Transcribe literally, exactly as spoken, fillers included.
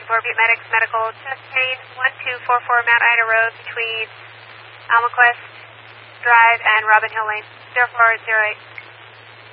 Fort Butte Medics Medical Chest Pain, one two four four Mount Ida Road between Almaquest Drive and Robin Hill Lane, zero four zero eight.